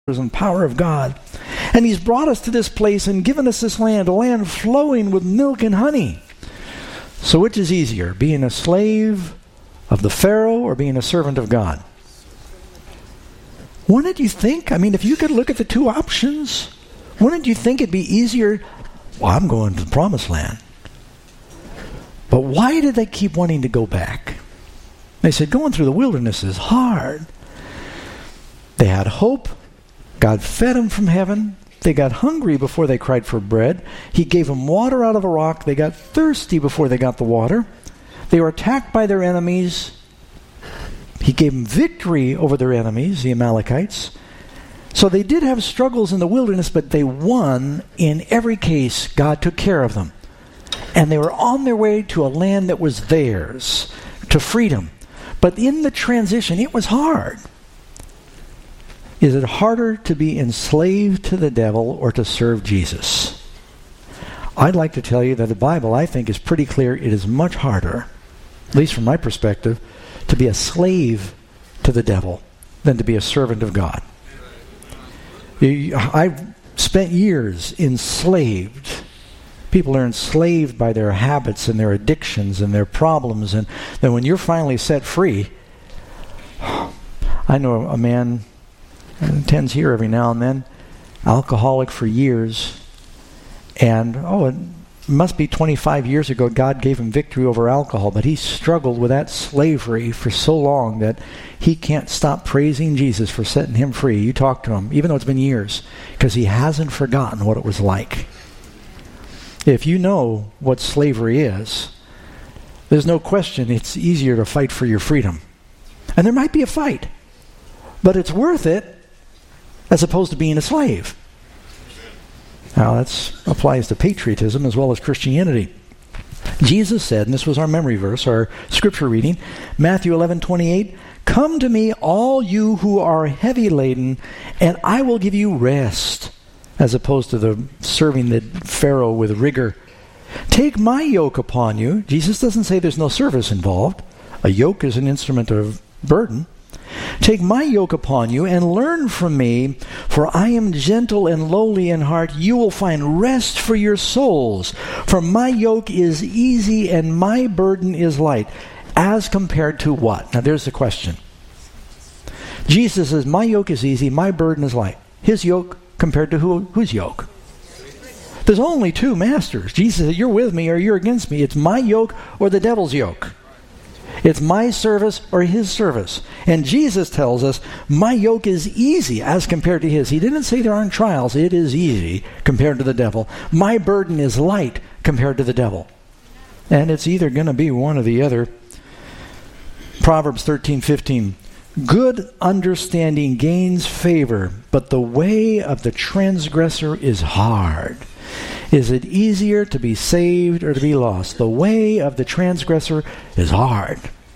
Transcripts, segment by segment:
and power of God. And he's brought us to this place and given us this land, a land flowing with milk and honey. So which is easier, being a slave of the Pharaoh or being a servant of God? Wouldn't you think, if you could look at the two options, wouldn't you think it'd be easier? Well, I'm going to the promised land. But why did they keep wanting to go back? They said, going through the wilderness is hard. They had hope. God fed them from heaven. They got hungry before they cried for bread. He gave them water out of a rock. They got thirsty before they got the water. They were attacked by their enemies. He gave them victory over their enemies, the Amalekites. So they did have struggles in the wilderness, but they won. In every case, God took care of them. And they were on their way to a land that was theirs, to freedom. But in the transition, it was hard. Is it harder to be enslaved to the devil or to serve Jesus? I'd like to tell you that the Bible, I think, is pretty clear. It is much harder, at least from my perspective, to be a slave to the devil than to be a servant of God. I've spent years enslaved. People are enslaved by their habits and their addictions and their problems. And then when you're finally set free, I know a man attends here every now and then, alcoholic for years. And, it must be 25 years ago, God gave him victory over alcohol. But he struggled with that slavery for so long that he can't stop praising Jesus for setting him free. You talk to him, even though it's been years, because he hasn't forgotten what it was like. If you know what slavery is, there's no question it's easier to fight for your freedom. And there might be a fight, but it's worth it as opposed to being a slave. Now that applies to patriotism as well as Christianity. Jesus said, and this was our memory verse, our scripture reading, Matthew 11:28, "Come to me, all you who are heavy laden, and I will give you rest," as opposed to the serving the Pharaoh with rigor. "Take my yoke upon you." Jesus doesn't say there's no service involved. A yoke is an instrument of burden. "Take my yoke upon you and learn from me, for I am gentle and lowly in heart. You will find rest for your souls. For my yoke is easy and my burden is light." As compared to what? Now there's the question. Jesus says, my yoke is easy, my burden is light. His yoke compared to whose yoke? There's only two masters. Jesus said, you're with me or you're against me. It's my yoke or the devil's yoke. It's my service or his service. And Jesus tells us, my yoke is easy as compared to his. He didn't say there aren't trials. It is easy compared to the devil. My burden is light compared to the devil. And it's either going to be one or the other. Proverbs 13:15. Good understanding gains favor, but the way of the transgressor is hard. Is it easier to be saved or to be lost? The way of the transgressor is hard.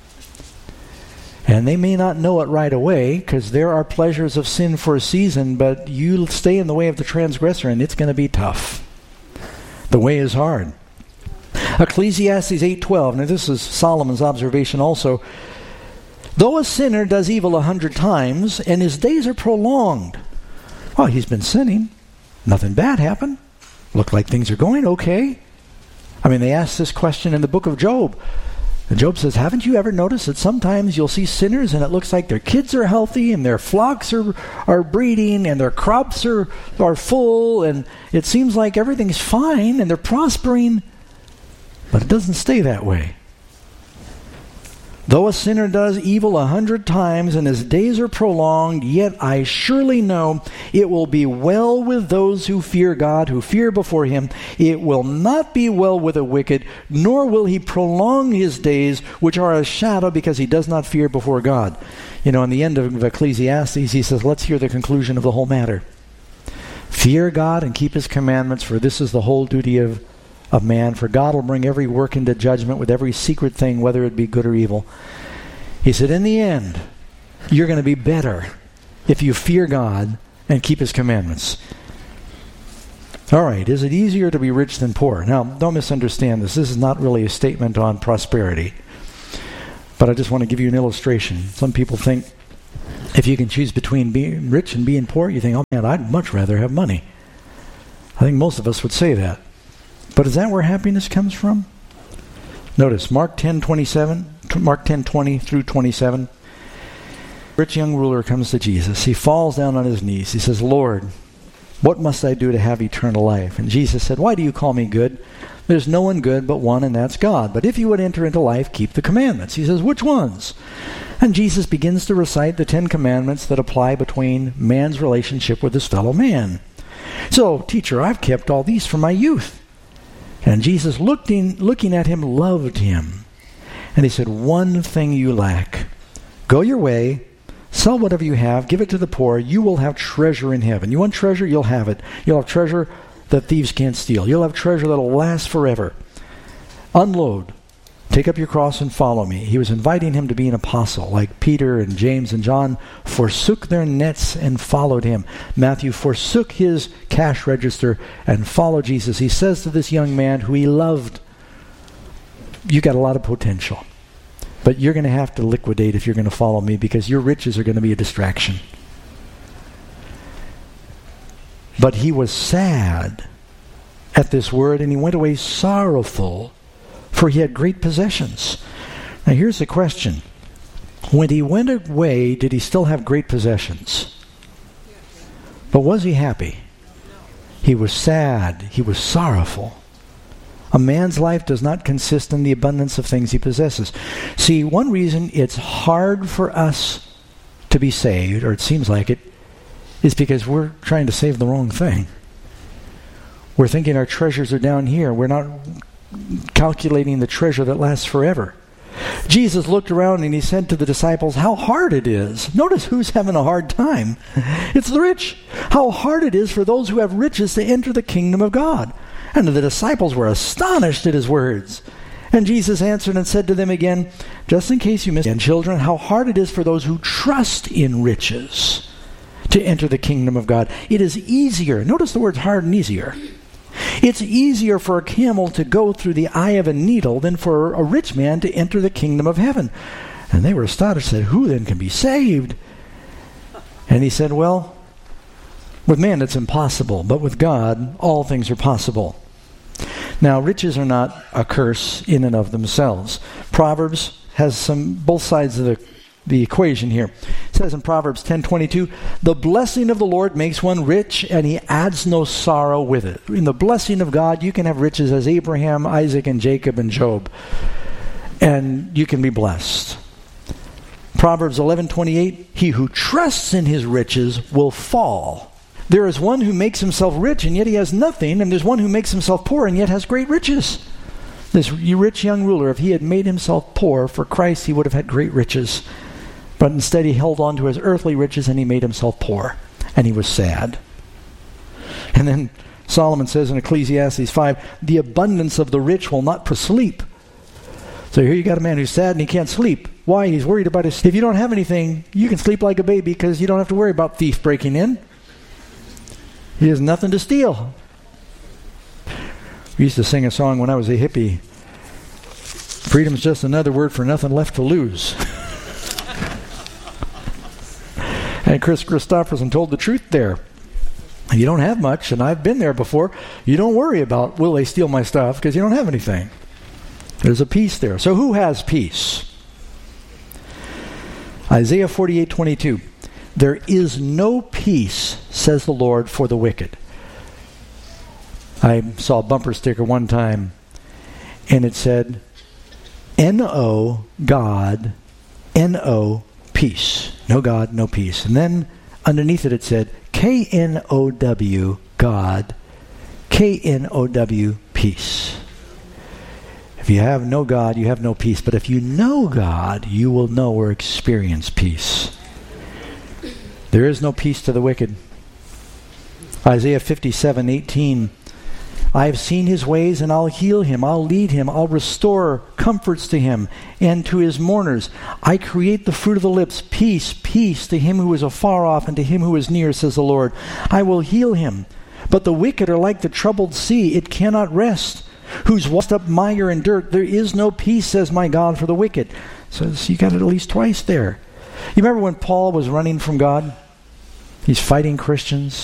And they may not know it right away, because there are pleasures of sin for a season, but you stay in the way of the transgressor and it's going to be tough. The way is hard. Ecclesiastes 8:12, now this is Solomon's observation also. Though a sinner does evil 100 times, and his days are prolonged. Well, he's been sinning. Nothing bad happened. Look like things are going okay. They asked this question in the book of Job. And Job says, haven't you ever noticed that sometimes you'll see sinners and it looks like their kids are healthy and their flocks are breeding and their crops are full and it seems like everything's fine and they're prospering, but it doesn't stay that way. Though a sinner does evil 100 times and his days are prolonged, yet I surely know it will be well with those who fear God, who fear before him. It will not be well with the wicked, nor will he prolong his days, which are a shadow, because he does not fear before God. In the end of Ecclesiastes, he says, let's hear the conclusion of the whole matter. Fear God and keep his commandments, for this is the whole duty of man, for God will bring every work into judgment with every secret thing, whether it be good or evil. He said, in the end, you're going to be better if you fear God and keep his commandments. All right, is it easier to be rich than poor? Now, don't misunderstand this. This is not really a statement on prosperity. But I just want to give you an illustration. Some people think If you can choose between being rich and being poor, you think, oh man, I'd much rather have money. I think most of us would say that. But is that where happiness comes from? Notice Mark 10:20 through 27. Rich young ruler comes to Jesus. He falls down on his knees. He says, Lord, what must I do to have eternal life? And Jesus said, why do you call me good? There's no one good but one, and that's God. But if you would enter into life, keep the commandments. He says, which ones? And Jesus begins to recite the 10 commandments that apply between man's relationship with his fellow man. So, teacher, I've kept all these from my youth. And Jesus, looking at him, loved him. And he said, one thing you lack. Go your way, sell whatever you have, give it to the poor. You will have treasure in heaven. You want treasure? You'll have it. You'll have treasure that thieves can't steal. You'll have treasure that will last forever. Unload. Take up your cross and follow me. He was inviting him to be an apostle, like Peter and James and John forsook their nets and followed him. Matthew forsook his cash register and followed Jesus. He says to this young man who he loved, you got a lot of potential, but you're going to have to liquidate if you're going to follow me, because your riches are going to be a distraction. But he was sad at this word, and he went away sorrowful, for he had great possessions. Now here's the question. When he went away, did he still have great possessions? But was he happy? He was sad. He was sorrowful. A man's life does not consist in the abundance of things he possesses. See, one reason it's hard for us to be saved, or it seems like it, is because we're trying to save the wrong thing. We're thinking our treasures are down here. We're not calculating the treasure that lasts forever. Jesus looked around and he said to the disciples, how hard it is. Notice who's having a hard time. It's the rich. How hard it is for those who have riches to enter the kingdom of God. And the disciples were astonished at his words. And Jesus answered and said to them again, just in case you missed it, children, how hard it is for those who trust in riches to enter the kingdom of God. It is easier. Notice the words hard and easier. It's easier for a camel to go through the eye of a needle than for a rich man to enter the kingdom of heaven. And they were astonished, said, who then can be saved? And he said, well, with man it's impossible, but with God all things are possible. Now, riches are not a curse in and of themselves. Proverbs has both sides of the equation here. It says in Proverbs 10:22, the blessing of the Lord makes one rich, and he adds no sorrow with it. In the blessing of God, you can have riches as Abraham, Isaac, and Jacob, and Job. And you can be blessed. Proverbs 11:28, he who trusts in his riches will fall. There is one who makes himself rich, and yet he has nothing, and there's one who makes himself poor, and yet has great riches. This rich young ruler, if he had made himself poor for Christ, he would have had great riches. But instead he held on to his earthly riches and he made himself poor. And he was sad. And then Solomon says in Ecclesiastes 5, the abundance of the rich will not sleep. So here you got a man who's sad and he can't sleep. Why? He's worried about his... If you don't have anything, you can sleep like a baby because you don't have to worry about thief breaking in. He has nothing to steal. We used to sing a song when I was a hippie. Freedom's just another word for nothing left to lose. And Chris Christopherson told the truth there. You don't have much, and I've been there before. You don't worry about, will they steal my stuff, because you don't have anything. There's a peace there. So who has peace? Isaiah 48:22. There is no peace, says the Lord, for the wicked. I saw a bumper sticker one time, and it said, N-O, God, N-O, peace. No God, no peace. And then underneath it said, K-N-O-W, God, K-N-O-W, peace. If you have no God, you have no peace. But if you know God, you will know or experience peace. There is no peace to the wicked. Isaiah 57:18. I have seen his ways, and I'll heal him. I'll lead him. I'll restore comforts to him and to his mourners. I create the fruit of the lips. Peace, peace to him who is afar off and to him who is near, says the Lord. I will heal him. But the wicked are like the troubled sea. It cannot rest. Who's washed up mire and dirt. There is no peace, says my God, for the wicked. So you got it at least twice there. You remember when Paul was running from God? He's fighting Christians.